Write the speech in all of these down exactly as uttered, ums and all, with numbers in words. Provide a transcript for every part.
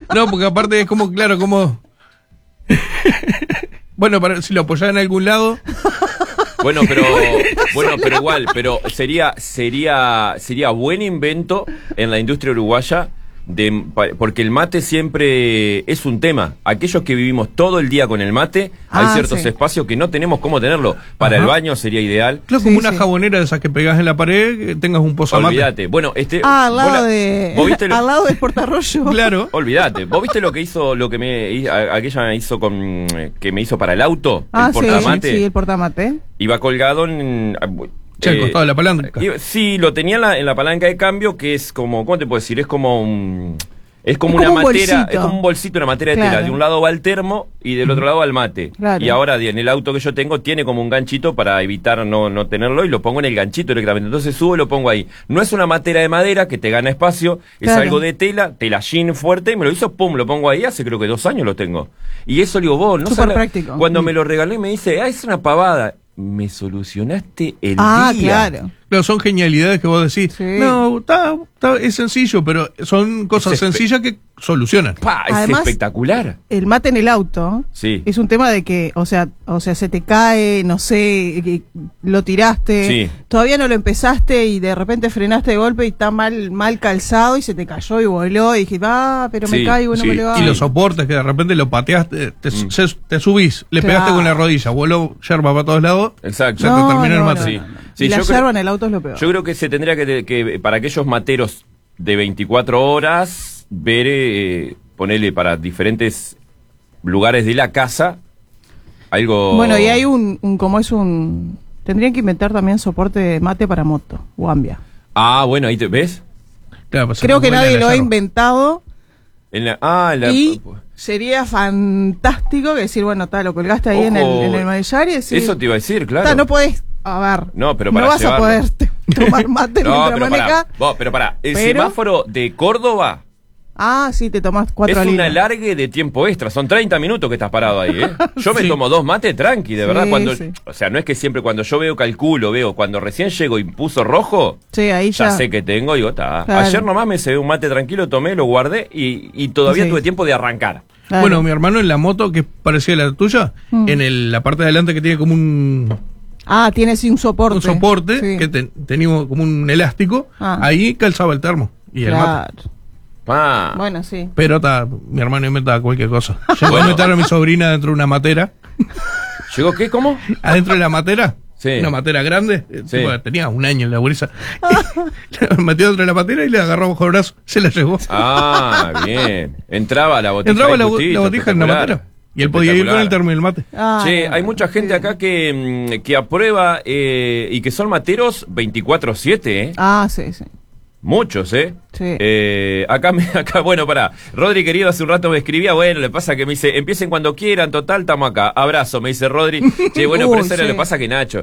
No, porque aparte es como, claro, como... Bueno, para, si lo apoyás en algún lado... Bueno, pero bueno, pero igual, pero sería sería sería buen invento en la industria uruguaya de, porque el mate siempre es un tema. Aquellos que vivimos todo el día con el mate, ah, hay ciertos sí. espacios que no tenemos cómo tenerlo. Para Ajá. el baño sería ideal. Claro, como sí, una sí. jabonera de esas que pegás en la pared, que tengas un pozamate. Olvídate. Bueno, este ah, al lado la, de ¿vos viste lo, al lado del portarrollo. Claro. Olvídate. ¿Vos viste lo que hizo, lo que me aquella me hizo con que me hizo para el auto? Ah, el sí, portamate. Sí, el portamate. Iba colgado en Sí, al costado de la palanca. Sí, lo tenía en la, en la palanca de cambio, que es como, ¿cómo te puedo decir? Es como un... Es como, es una como matera, bolsito. es como un bolsito, una matera de claro. tela. De un lado va el termo y del otro lado va el mate. Claro. Y ahora en el auto que yo tengo tiene como un ganchito para evitar no, no tenerlo y lo pongo en el ganchito directamente. Entonces subo y lo pongo ahí. No es una matera de madera que te gana espacio, es claro. algo de tela, tela jean fuerte, y me lo hizo, pum, lo pongo ahí, hace creo que dos años lo tengo. Y eso digo, vos, no Súper práctico. Cuando mm. me lo regalé me dice, ah, es una pavada. Me solucionaste el ah, día. Claro. Claro, son genialidades que vos decís. Sí. No, está, está, es sencillo, pero son cosas es sencillas que solucionan. Pa, es Además, espectacular. El mate en el auto sí. es un tema de que, o sea, o sea, se te cae, no sé, que lo tiraste, sí. todavía no lo empezaste y de repente frenaste de golpe y está mal, mal calzado y se te cayó y voló y dije, ah, pero sí, me caigo y no sí. me levanto. Y los soportes que de repente lo pateaste, te, mm. se, te subís, le claro. pegaste con la rodilla, voló yerba para todos lados. Exacto. Se no, te terminó no, el mate. No, sí. no, no. Sí, y la yo yerba creo, en el auto es lo peor. Yo creo que se tendría que, que para aquellos materos de veinticuatro horas, ver, eh, ponerle para diferentes lugares de la casa, algo... Bueno, y hay un, un como es un... Tendrían que inventar también soporte de mate para moto, Wambia. Ah, bueno, ahí te ves. Claro, pues creo que nadie lo ha inventado. En la, ah, en la, y sería fantástico que decir, bueno, ta, lo colgaste ahí Ojo, en el, en el manillar y decir... Eso te iba a decir, claro. Ta, no podés... A ver, no, pero para no vas llevarlo. a poder tomar mate no, mientras pero maneja. Pará, vos, pero pará, el pero... semáforo de Córdoba... Ah, sí, te tomás cuatro Es líneas. un alargue de tiempo extra, son treinta minutos que estás parado ahí, ¿eh? Yo me sí. tomo dos mates tranqui, de sí, verdad. cuando sí. O sea, no es que siempre cuando yo veo, calculo, veo, cuando recién llego y puso rojo, sí, ahí ya. ya sé que tengo, digo, está. Claro. Ayer nomás me cebé un mate tranquilo, tomé, lo guardé y, y todavía sí. tuve tiempo de arrancar. Claro. Bueno, mi hermano en la moto, que parecía la tuya, mm. en el, la parte de adelante que tiene como un... Ah, tiene sí un soporte. Un soporte, sí. que te, tenía como un elástico, ah. ahí calzaba el termo y claro. el mate. Ah. Bueno, sí. Pero ta, mi hermano inventaba cualquier cosa. Llegó bueno. a meter a mi sobrina dentro de una matera. ¿Llegó qué? ¿Cómo? Adentro de la matera. Sí. Una matera grande. Sí. Tipo, tenía un año en la gurisa. Metió dentro de la matera y le agarró bajo el brazo. Se la llevó. Ah, bien. Entraba la botija. Entraba la, la botija en la matera. Y él podía ir con el termo y el mate. Ah, che, hay mucha gente acá que, que aprueba eh, y que son materos veinticuatro siete, ¿eh? Ah, sí, sí. Muchos, ¿eh? Sí. Eh, acá, me, acá, bueno, pará. Rodri, querido, hace un rato me escribía, bueno, le pasa que me dice, empiecen cuando quieran, total, estamos acá. Abrazo, me dice Rodri. Che, bueno, Uy, pero eso sí. era le pasa que Nacho.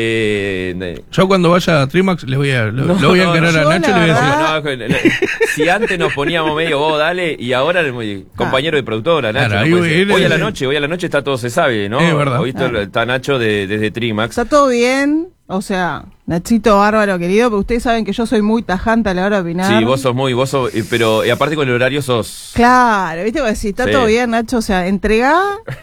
Eh, Yo cuando vaya a Trimax le voy a, lo, no, lo voy a encarar no, a Nacho y le voy a no, decir. no, no, si antes nos poníamos medio vos, dale, y ahora el compañero de productora, Nacho. Claro, no hoy, hoy, hoy a la el, noche, hoy a la noche está todo se sabe, ¿no? Es verdad. Hoy claro. está Nacho de, desde Trimax. Está todo bien. O sea, Nachito bárbaro querido, pero ustedes saben que yo soy muy tajante a la hora de opinar. Sí, vos sos muy, vos sos, pero y aparte con el horario sos... Claro, viste, pues si está sí. todo bien, Nacho, o sea, entregá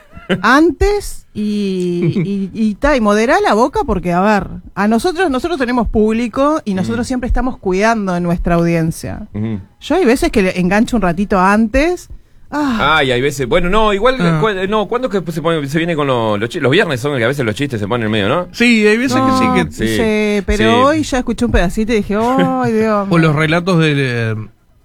antes y, y, y, ta, y moderá la boca porque, a ver, a nosotros, nosotros tenemos público y nosotros mm. siempre estamos cuidando de nuestra audiencia. Mm. Yo hay veces que le engancho un ratito antes... Ah, ah, y hay veces, bueno, no, igual, ah. cu no, ¿cuándo es que se, pone, se viene con lo, los chistes? Los viernes son que a veces los chistes se ponen en medio, ¿no? Sí, hay veces no, que sí. Que... Sí, sí pero sí. hoy ya escuché un pedacito y dije, ¡ay, Dios! O los relatos de, de,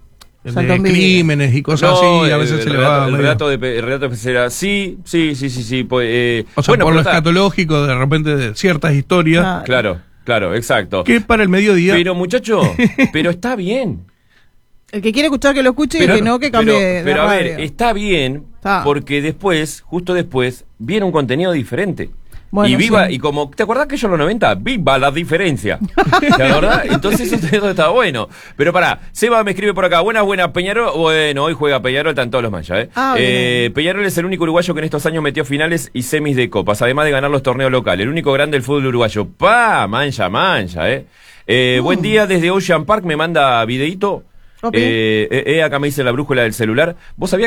de crímenes y cosas no, así, a veces el, se el le relato, va... El relato, de, el relato de pecera, sí, sí, sí, sí, sí. Pues, eh, o sea, bueno, por lo está... escatológico, de repente, de ciertas historias. Ah, claro, claro, exacto. Que para el mediodía... Pero, muchacho, pero está bien. El que quiere escuchar que lo escuche pero, y el que no que cambie pero, pero de a radio. ver, está bien ah. porque después, justo después, viene un contenido diferente. Bueno, y viva, sí. y como, ¿te acordás que yo en los noventa? Viva la diferencia. ¿Te acordás? Entonces eso está bueno. Pero pará, Seba me escribe por acá, buenas, buenas, Peñarol, bueno, hoy juega Peñarol, están todos los manchas, ¿eh? Ah, eh Peñarol es el único uruguayo que en estos años metió finales y semis de copas, además de ganar los torneos locales, el único grande del fútbol uruguayo. Pa, mancha, mancha, ¿eh? eh mm. Buen día desde Ocean Park, me manda videíto. Okay. Eh, eh, acá me dice la brújula del celular. ¿Vos sabías